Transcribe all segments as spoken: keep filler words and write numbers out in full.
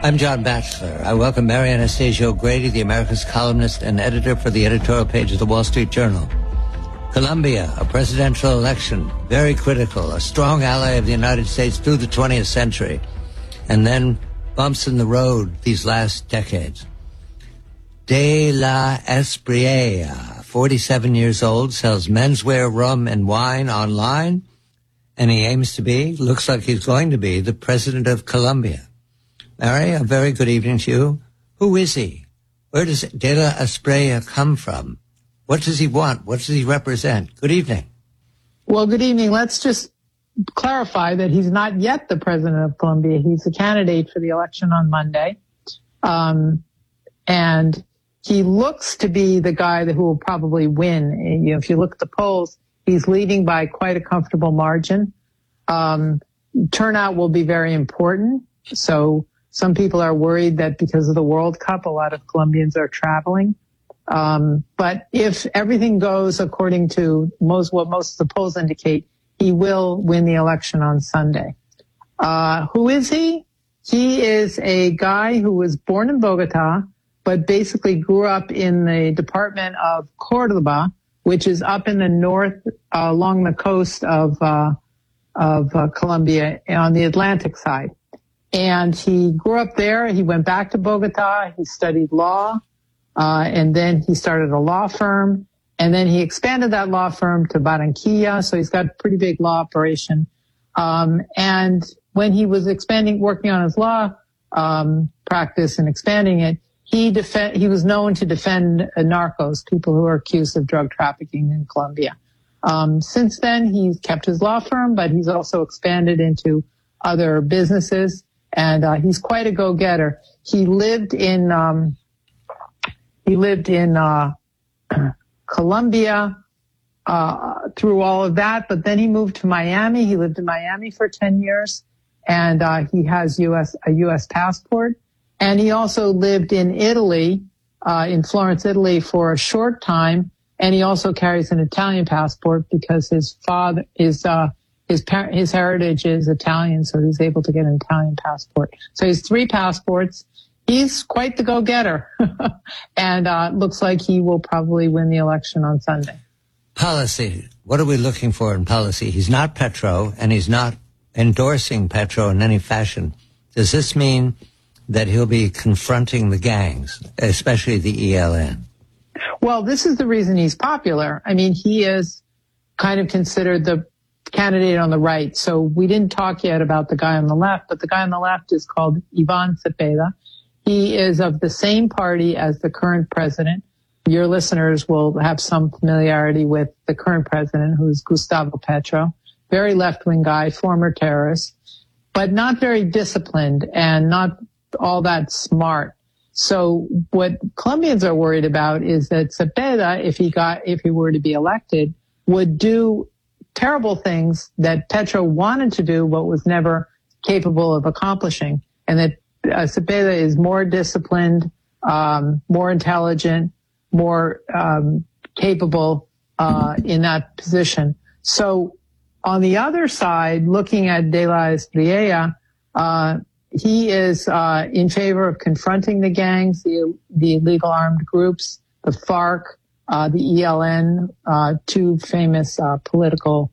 I'm John Batchelor. I welcome Mary Anastasia O'Grady, the America's columnist and editor for the editorial page of the Wall Street Journal. Colombia, a presidential election, very critical, a strong ally of the United States through the twentieth century, and then bumps in the road these last decades. De la Espriella, forty-seven years old, sells menswear, rum, and wine online, and he aims to be, looks like he's going to be, the president of Colombia. Mary, a very good evening to you. Who is he? Where does De la Espriella come from? What does he want? What does he represent? Good evening. Well, good evening. Let's just clarify that he's not yet the president of Colombia. He's a candidate for the election on Monday. Um, and he looks to be the guy that who will probably win. You know, if you look at the polls, he's leading by quite a comfortable margin. Um, turnout will be very important. So some people are worried that because of the World Cup, a lot of Colombians are traveling. Um, but if everything goes according to most what most of the polls indicate, he will win the election on Sunday. Uh, who is he? He is a guy who was born in Bogota, but basically grew up in the department of Córdoba, which is up in the north uh, along the coast of uh, of uh, Colombia on the Atlantic side. And he grew up there. He went back to Bogota. He studied law. Uh, and then he started a law firm. And then he expanded that law firm to Barranquilla. So he's got a pretty big law operation. Um, and when he was expanding, working on his law um, practice and expanding it, he defend, he was known to defend uh, narcos, people who are accused of drug trafficking in Colombia. Um, since then, he's kept his law firm, but he's also expanded into other businesses. And uh, he's quite a go-getter. He lived in um, he lived in uh, Colombia uh, through all of that, but then he moved to Miami. He lived in Miami for ten years, and uh, he has U S a U S passport. And he also lived in Italy, uh, in Florence, Italy, for a short time. And he also carries an Italian passport because his father is. Uh, His par- his heritage is Italian, so he's able to get an Italian passport. So he has three passports. He's quite the go-getter. and uh looks like he will probably win the election on Sunday. Policy. What are we looking for in policy? He's not Petro, and he's not endorsing Petro in any fashion. Does this mean that he'll be confronting the gangs, especially the E L N? Well, this is the reason he's popular. I mean, he is kind of considered the candidate on the right. So we didn't talk yet about the guy on the left, but the guy on the left is called Iván Cepeda. He is of the same party as the current president. Your listeners will have some familiarity with the current president, who is Gustavo Petro. Very left-wing guy, former terrorist, but not very disciplined and not all that smart. So what Colombians are worried about is that Cepeda, if he got, if he were to be elected, would do terrible things that Petro wanted to do but was never capable of accomplishing, and that uh, Cepeda is more disciplined, um, more intelligent, more um, capable uh, in that position. So on the other side, looking at De la Espriella, uh, he is uh, in favor of confronting the gangs, the, the illegal armed groups, the FARC, Uh, the E L N, uh, two famous uh, political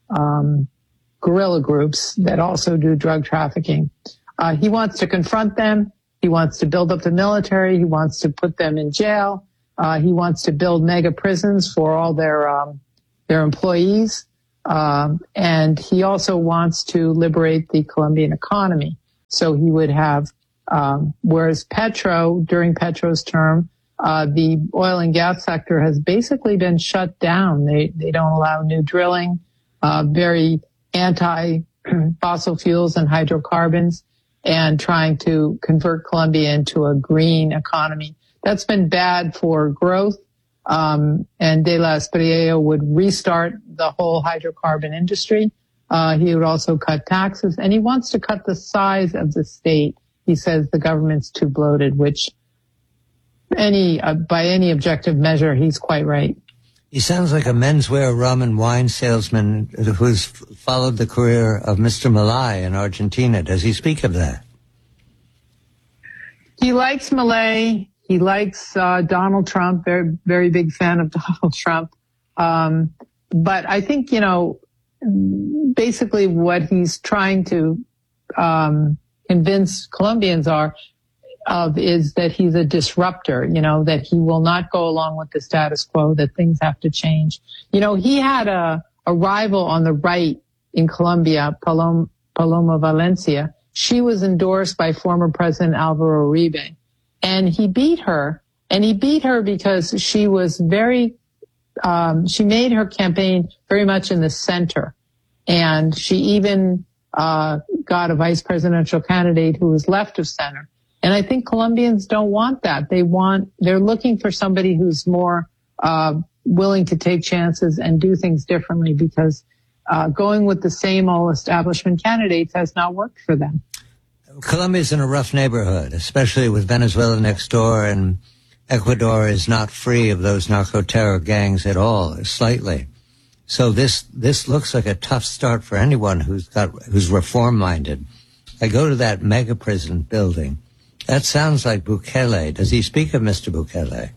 um, guerrilla groups that also do drug trafficking. Uh, he wants to confront them. He wants to build up the military. He wants to put them in jail. Uh, he wants to build mega prisons for all their um, their employees. Um, and he also wants to liberate the Colombian economy. So he would have, um, whereas Petro, during Petro's term, Uh, the oil and gas sector has basically been shut down. They they don't allow new drilling, uh, very anti-fossil fuels and hydrocarbons, and trying to convert Colombia into a green economy. That's been bad for growth. Um, and De la Espriella would restart the whole hydrocarbon industry. Uh, he would also cut taxes, and he wants to cut the size of the state. He says the government's too bloated, which Any uh, by any objective measure, he's quite right. He sounds like a menswear, rum, and wine salesman who's followed the career of Mister Milei in Argentina. Does he speak of that? He likes Malay. He likes uh, Donald Trump. Very, very big fan of Donald Trump. Um, but I think, you know, basically what he's trying to um, convince Colombians are of is that he's a disruptor, you know, that he will not go along with the status quo, that things have to change. You know, he had a, a rival on the right in Colombia, Paloma, Paloma Valencia. She was endorsed by former President Alvaro Uribe. And he beat her. And he beat her because she was very, um, she made her campaign very much in the center. And she even uh, got a vice presidential candidate who was left of center. And I think Colombians don't want that. They want, they're looking for somebody who's more uh, willing to take chances and do things differently, because uh, going with the same old establishment candidates has not worked for them. Colombia's in a rough neighborhood, especially with Venezuela next door, and Ecuador is not free of those narco-terror gangs at all, slightly. So this this looks like a tough start for anyone who's got who's reform-minded. I go to that mega prison building. That sounds like Bukele. Does he speak of Mister Bukele?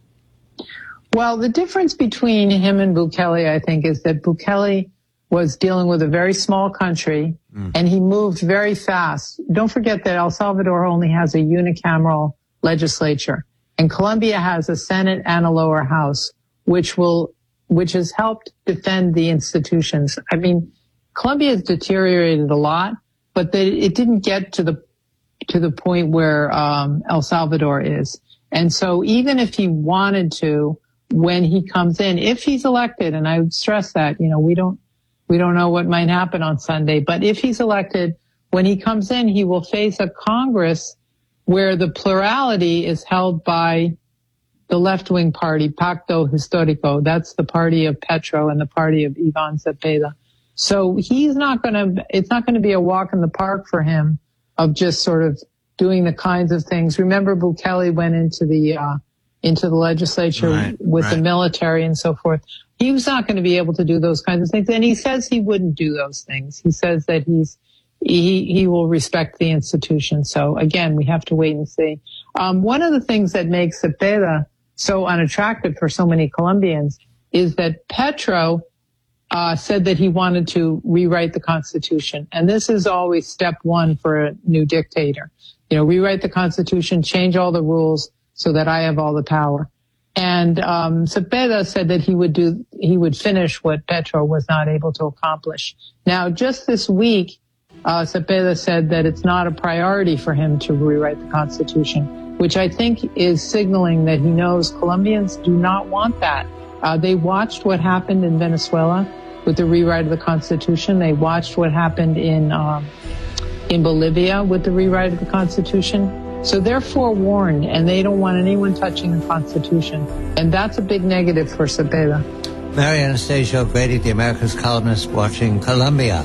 Well, the difference between him and Bukele, I think, is that Bukele was dealing with a very small country, mm. and he moved very fast. Don't forget that El Salvador only has a unicameral legislature, and Colombia has a Senate and a lower house, which will, which has helped defend the institutions. I mean, Colombia has deteriorated a lot, but they, it didn't get to the to the point where um, El Salvador is. And so even if he wanted to, when he comes in, if he's elected, and I would stress that, you know, we don't We don't know what might happen on Sunday, but if he's elected, when he comes in, he will face a Congress where the plurality is held by the left-wing party, Pacto Histórico. That's the party of Petro and the party of Iván Cepeda. So he's not going to, it's not going to be a walk in the park for him of just sort of doing the kinds of things. Remember, Bukele went into the, uh, into the legislature right, with right. the military and so forth. He was not going to be able to do those kinds of things. And he says he wouldn't do those things. He says that he's, he, he will respect the institution. So again, we have to wait and see. Um, one of the things that makes Cepeda so unattractive for so many Colombians is that Petro, uh, said that he wanted to rewrite the Constitution. And this is always step one for a new dictator. You know, rewrite the Constitution, change all the rules so that I have all the power. And um Cepeda said that he would do, he would finish what Petro was not able to accomplish. Now, just this week, uh Cepeda said that it's not a priority for him to rewrite the Constitution, which I think is signaling that he knows Colombians do not want that. Uh they watched what happened in Venezuela with the rewrite of the Constitution. They watched what happened in um in Bolivia with the rewrite of the Constitution. So they're forewarned, and they don't want anyone touching the Constitution. And that's a big negative for Cepeda. Mary Anastasia O'Grady, the America's columnist, watching Colombia.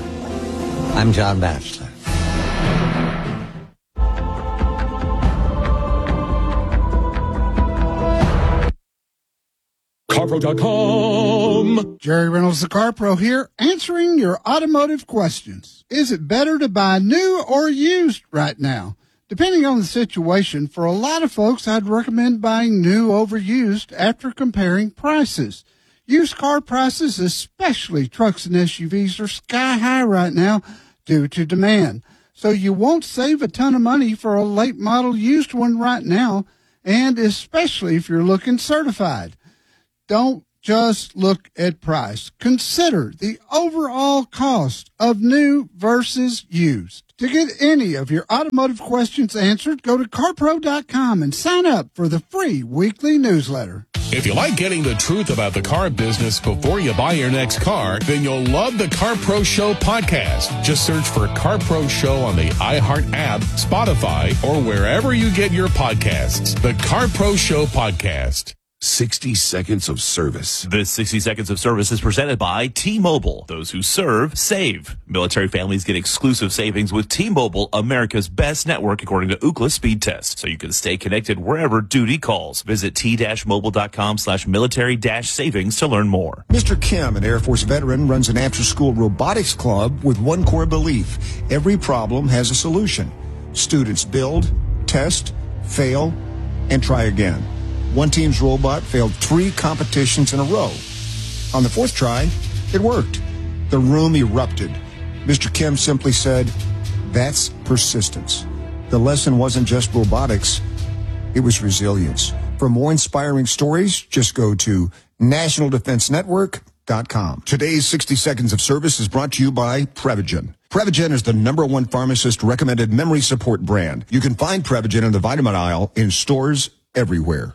I'm John Batchelor. CarPro dot com. Jerry Reynolds, the CarPro here, answering your automotive questions. Is it better to buy new or used right now? Depending on the situation, for a lot of folks, I'd recommend buying new over used after comparing prices. Used car prices, especially trucks and S U Vs, are sky high right now due to demand. So you won't save a ton of money for a late model used one right now, and especially if you're looking certified. Don't just look at price. Consider the overall cost of new versus used. To get any of your automotive questions answered, go to CarPro dot com and sign up for the free weekly newsletter. If you like getting the truth about the car business before you buy your next car, then you'll love the CarPro Show podcast. Just search for CarPro Show on the iHeart app, Spotify, or wherever you get your podcasts. The CarPro Show podcast. sixty seconds of service. This sixty seconds of service is presented by T-Mobile. Those who serve, save. Military families get exclusive savings with T-Mobile, America's best network according to Ookla speed test. So you can stay connected wherever duty calls. Visit t-mobile.com slash military dash savings to learn more. Mister Kim, an Air Force veteran, runs an after-school robotics club with one core belief. Every problem has a solution. Students build, test, fail, and try again. One team's robot failed three competitions in a row. On the fourth try, it worked. The room erupted. Mister Kim simply said, "That's persistence." The lesson wasn't just robotics, it was resilience. For more inspiring stories, just go to national defense network dot com. Today's sixty Seconds of Service is brought to you by Prevagen. Prevagen is the number one pharmacist-recommended memory support brand. You can find Prevagen in the vitamin aisle in stores everywhere.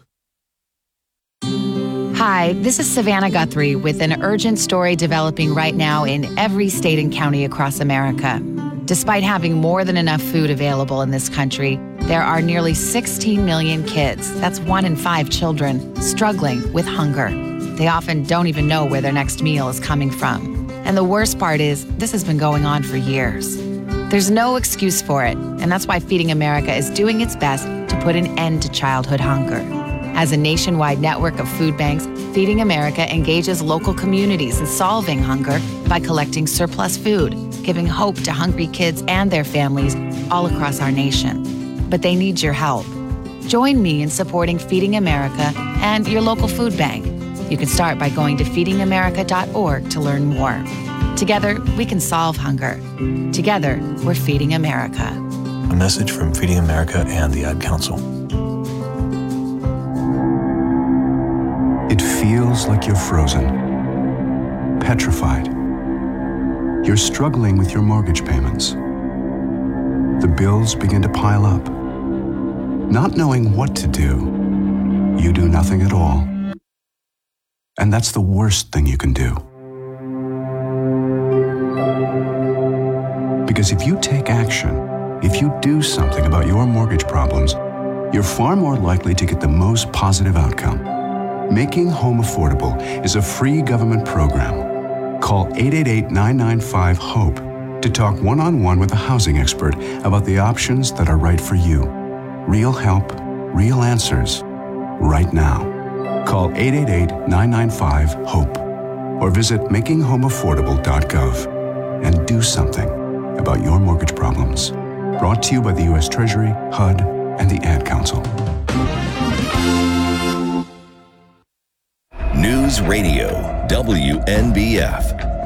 Hi, this is Savannah Guthrie with an urgent story developing right now in every state and county across America. Despite having more than enough food available in this country, there are nearly sixteen million kids, that's one in five children, struggling with hunger. They often don't even know where their next meal is coming from. And the worst part is, this has been going on for years. There's no excuse for it, and that's why Feeding America is doing its best to put an end to childhood hunger. As a nationwide network of food banks, Feeding America engages local communities in solving hunger by collecting surplus food, giving hope to hungry kids and their families all across our nation. But they need your help. Join me in supporting Feeding America and your local food bank. You can start by going to feeding america dot org to learn more. Together, we can solve hunger. Together, we're Feeding America. A message from Feeding America and the Ad Council. It feels like you're frozen, petrified. You're struggling with your mortgage payments. The bills begin to pile up. Not knowing what to do, you do nothing at all. And that's the worst thing you can do. Because if you take action, if you do something about your mortgage problems, you're far more likely to get the most positive outcome. Making Home Affordable is a free government program. Call eight eight eight, nine nine five, HOPE to talk one-on-one with a housing expert about the options that are right for you. Real help, real answers, right now. Call eight eight eight, nine nine five, HOPE or visit making home affordable dot gov and do something about your mortgage problems. Brought to you by the U S Treasury, H U D, and the Ad Council. News Radio, W N B F.